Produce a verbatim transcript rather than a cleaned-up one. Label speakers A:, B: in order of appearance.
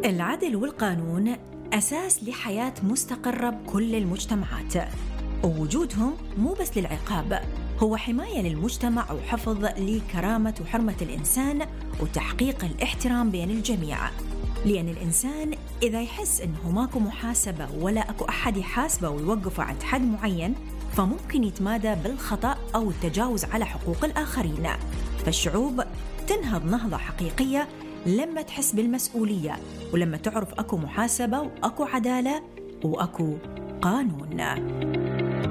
A: العدل والقانون أساس لحياة مستقرة بكل المجتمعات، ووجودهم مو بس للعقاب، هو حماية للمجتمع وحفظ لكرامة وحرمة الإنسان وتحقيق الاحترام بين الجميع. لأن الإنسان إذا يحس إنه ماكو محاسبة ولا أكو أحد يحاسبه ويوقفه عند حد معين، فممكن يتمادى بالخطأ أو التجاوز على حقوق الآخرين. فالشعوب تنهض نهضة حقيقية لما تحس بالمسؤولية، ولما تعرف أكو محاسبة وأكو عدالة وأكو قانون.